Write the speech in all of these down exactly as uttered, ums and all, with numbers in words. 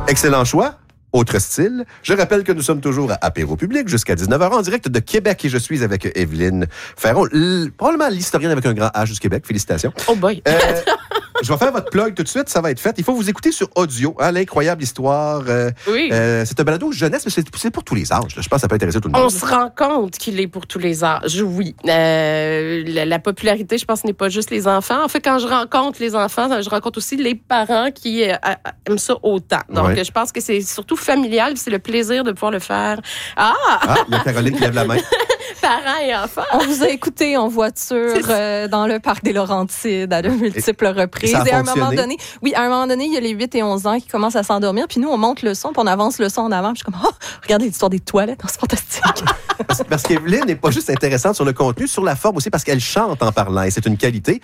Excellent choix. Autre style. Je rappelle que nous sommes toujours à Apéro Public jusqu'à dix-neuf heures en direct de Québec et je suis avec Evelyne Ferron, l- probablement l'historienne avec un grand H du Québec. Félicitations. Oh boy! Euh, je vais faire votre plug tout de suite, ça va être fait. Il faut vous écouter sur audio, hein, l'incroyable histoire. Euh, Oui. euh, c'est un balado jeunesse, mais c'est, c'est pour tous les âges. Là. Je pense que ça peut intéresser tout le monde. On se rend compte qu'il est pour tous les âges, oui. Euh, la, la popularité, je pense, n'est pas juste les enfants. En fait, quand je rencontre les enfants, je rencontre aussi les parents qui euh, aiment ça autant. Donc, Ouais. je pense que c'est surtout familial, c'est le plaisir de pouvoir le faire. Ah! Ah, il y a Caroline qui lève la main. Parents et enfants. On vous a écouté en voiture C'est ça. euh, dans le parc des Laurentides à de multiples reprises. et ça a Et à un moment fonctionné? donné, oui, à un moment donné, il y a les huit et onze ans qui commencent à s'endormir, puis nous, on monte le son, puis on avance le son en avant. Puis je suis comme, oh, regardez l'histoire des toilettes, oh, c'est fantastique. Parce, parce qu'Evelyne n'est pas juste intéressante sur le contenu, sur la forme aussi, parce qu'elle chante en parlant et c'est une qualité.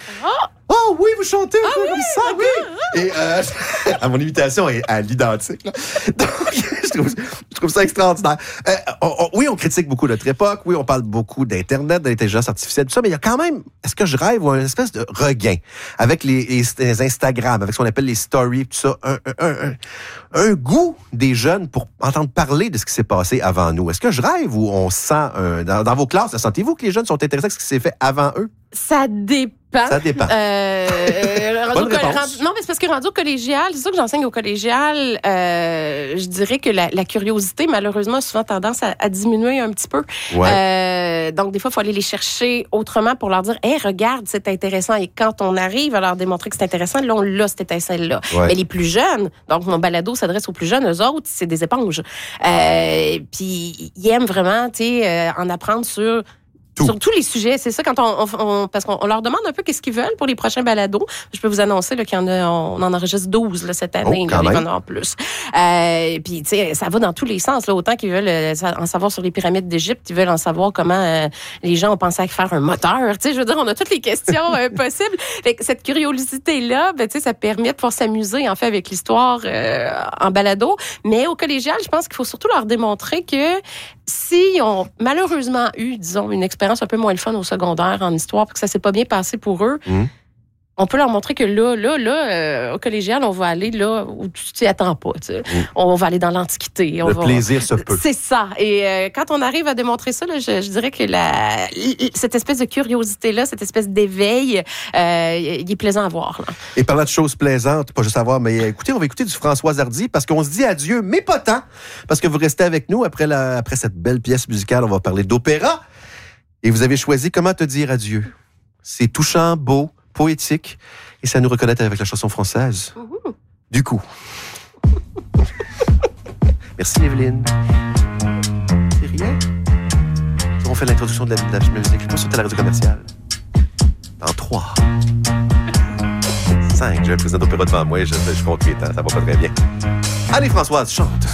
Oh oui, vous chantez un peu comme ça, oui! Et euh, à mon imitation est à l'identique. Là. Donc, je trouve, je trouve ça extraordinaire. Euh, on- on- oui, on critique beaucoup notre époque. Oui, on parle beaucoup d'Internet, d'intelligence artificielle, tout ça. Mais il y a quand même, est-ce que je rêve ou un espèce de regain avec les, les, les Instagram, avec ce qu'on appelle les stories, tout ça, un, un, un, un, un goût des jeunes pour entendre parler de ce qui s'est passé avant nous. Est-ce que je rêve ou on sent, un, dans, dans vos classes, sentez-vous que les jeunes sont intéressés à ce qui s'est fait avant eux? Ça dépend. Ça dépend. Euh, rendu Bonne au coll- réponse. rendu- non, mais c'est parce que rendu au collégial, c'est ça que j'enseigne au collégial, euh, je dirais que la, la curiosité, malheureusement, a souvent tendance à, à diminuer un petit peu. Ouais. Euh, donc, des fois, il faut aller les chercher autrement pour leur dire, hey, regarde, c'est intéressant. Et quand on arrive à leur démontrer que c'est intéressant, là, on l'a, cette étincelle-là. Ouais. Mais les plus jeunes, donc mon balado s'adresse aux plus jeunes, eux autres, c'est des éponges. Euh, puis, ils aiment vraiment, tu sais, euh, en apprendre sur Tout. Sur tous les sujets, c'est ça, quand on, on, on- parce qu'on on leur demande un peu qu'est-ce qu'ils veulent pour les prochains balados. Je peux vous annoncer là, qu'il y en a, on en enregistre douze là, cette année, Oh, là, quand il va y même. en avoir plus. Euh, puis, tu sais, ça va dans tous les sens. Là, autant qu'ils veulent euh, en savoir sur les pyramides d'Égypte, ils veulent en savoir comment euh, les gens ont pensé à faire un moteur. Tu sais, je veux dire, on a toutes les questions euh, possibles. Fait que cette curiosité-là, ben, tu sais, ça permet de pouvoir s'amuser, en fait, avec l'histoire euh, en balado. Mais au collégial, je pense qu'il faut surtout leur démontrer que s'ils ont malheureusement eu, disons, une expérience un peu moins le fun au secondaire en histoire, parce que ça s'est pas bien passé pour eux, Mmh. on peut leur montrer que là, là, là, euh, au collégial, on va aller là où tu t'y attends pas. Tu sais. Mmh. On va aller dans l'Antiquité. On Le va... plaisir se peut. C'est ça. Et euh, quand on arrive à démontrer ça, là, je, je dirais que la, cette espèce de curiosité-là, cette espèce d'éveil, euh, il est plaisant à voir. Là. Et parlant de choses plaisantes, pas juste à voir, mais écoutez, on va écouter du François Hardy parce qu'on se dit adieu, mais pas tant, parce que vous restez avec nous après, la, après cette belle pièce musicale. On va parler d'opéra. Et vous avez choisi Comment te dire adieu. C'est touchant, beau, poétique, et ça nous reconnaît avec la chanson française. Mmh. Du coup. Merci, Evelyne. C'est rien. On fait l'introduction de la, de la musique. Je pense que c'était la radio commerciale. Dans trois. cinq. J'ai un président d'opéra devant moi. Je, je compte les temps. Ça va pas très bien. Allez, Françoise, chante.